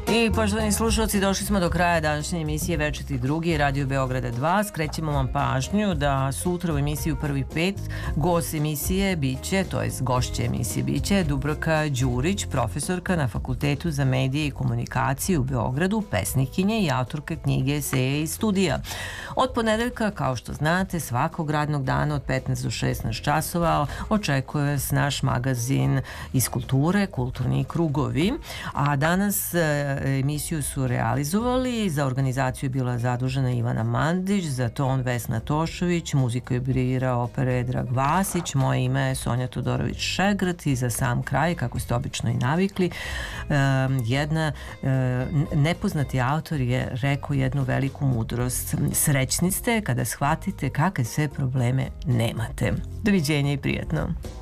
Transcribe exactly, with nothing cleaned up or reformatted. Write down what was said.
I poštovani slušalci, došli smo do kraja današnje emisije Večiti drugi, Radio Beograda dva. Skrećemo vam pažnju da sutra u emisiju Prvi pet gost emisije biće, to jest gošće emisije biće Dubravka Đurić, profesorka na Fakultetu za medije i komunikaciju u Beogradu, pesnikinje i autorka knjige Eseja iz studija. Od ponedeljka, kao što znate, svakog radnog dana od petnaest do šesnaest časova očekuje vas naš magazin iz kulture, Kulturni krugovi, a danas emisiju su realizovali, za organizaciju je bila zadužena Ivana Mandić, za ton Vesna Tošović, muziku je birao opere Drag Vasić, moje ime je Sonja Todorović-Šegrt i za sam kraj, kako ste obično i navikli, jedna nepoznati autor je rekao jednu veliku mudrost: srećni ste kada shvatite kakve sve probleme nemate. Doviđenja i prijatno.